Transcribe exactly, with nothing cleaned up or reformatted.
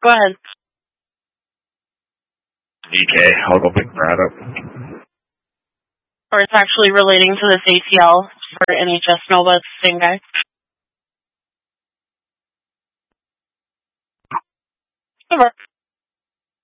Go ahead. D K, I'll go pick Brad up. Or it's actually relating to this A T L for N H S Nova. It's the same guy. Over.